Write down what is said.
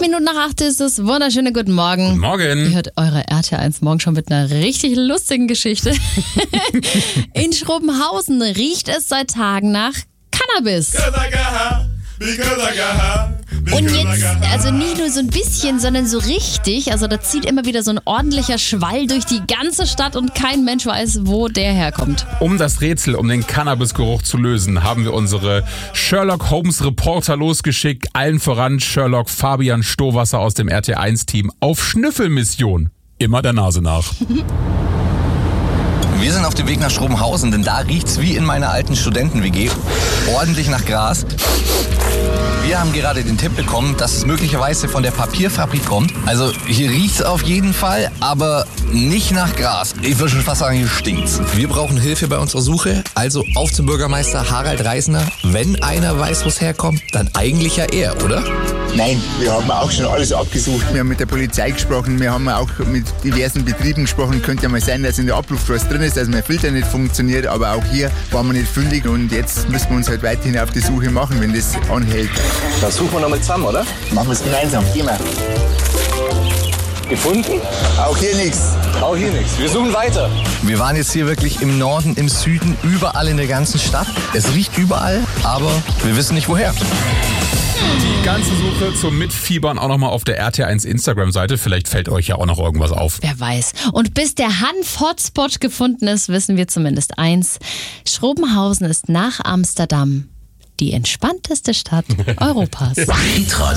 Minuten nach 8 ist es. Wunderschönen guten Morgen. Guten Morgen. Ihr hört eure RTL1 morgen schon mit einer richtig lustigen Geschichte. In Schrobenhausen riecht es seit Tagen nach Cannabis. Und jetzt, also nicht nur so ein bisschen, sondern so richtig. Also da zieht immer wieder so ein ordentlicher Schwall durch die ganze Stadt und kein Mensch weiß, wo der herkommt. Um das Rätsel um den Cannabisgeruch zu lösen, haben wir unsere Sherlock Holmes Reporter losgeschickt. Allen voran Sherlock Fabian Stowasser aus dem RT1-Team auf Schnüffelmission. Immer der Nase nach. Wir sind auf dem Weg nach Schrobenhausen, denn da riecht's wie in meiner alten Studenten-WG. Ordentlich nach Gras. Wir haben gerade den Tipp bekommen, dass es möglicherweise von der Papierfabrik kommt. Also hier riecht's auf jeden Fall, aber nicht nach Gras. Ich würde schon fast sagen, hier stinkt's. Wir brauchen Hilfe bei unserer Suche, also auf zum Bürgermeister Harald Reisner. Wenn einer weiß, wo's herkommt, dann eigentlich ja er, oder? Nein, wir haben auch schon alles abgesucht. Wir haben mit der Polizei gesprochen, wir haben auch mit diversen Betrieben gesprochen. Könnte ja mal sein, dass in der Abluft was drin ist, dass mein Filter nicht funktioniert, aber auch hier waren wir nicht fündig und jetzt müssen wir uns halt weiterhin auf die Suche machen, wenn das anhält. Dann suchen wir nochmal zusammen, oder? Machen wir es gemeinsam, gehen wir. Gefunden? Auch hier nichts. Auch hier nichts. Wir suchen weiter. Wir waren jetzt hier wirklich im Norden, im Süden, überall in der ganzen Stadt. Es riecht überall, aber wir wissen nicht woher. Die ganze Suche zum Mitfiebern auch nochmal auf der RT1 Instagram-Seite. Vielleicht fällt euch ja auch noch irgendwas auf. Wer weiß. Und bis der Hanf-Hotspot gefunden ist, wissen wir zumindest eins. Schrobenhausen ist nach Amsterdam die entspannteste Stadt Europas.